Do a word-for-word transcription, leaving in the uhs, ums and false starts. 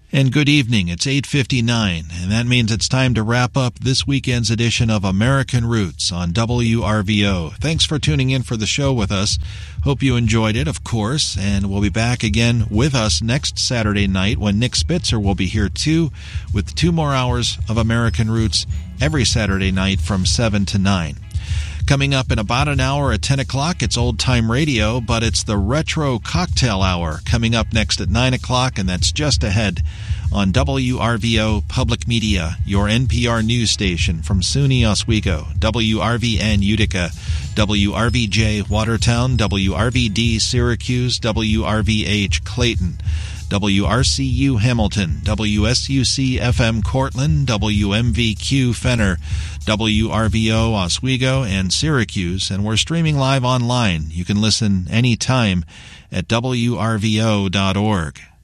And good evening. It's eight fifty-nine, and that means it's time to wrap up this weekend's edition of American Roots on W R V O. Thanks for tuning in for the show with us. Hope you enjoyed it, of course, and we'll be back again with us next Saturday night when Nick Spitzer will be here too, with two more hours of American Roots every Saturday night from seven to nine. Coming up in about an hour at ten o'clock, it's Old Time Radio, but it's the Retro Cocktail Hour coming up next at nine o'clock, and that's just ahead on W R V O Public Media, your N P R news station from SUNY Oswego, W R V N Utica, W R V J Watertown, W R V D Syracuse, W R V H Clayton, W R C U Hamilton, W S U C F M Cortland, W M V Q Fenner, W R V O Oswego, and Syracuse, and we're streaming live online. You can listen anytime at W R V O dot org.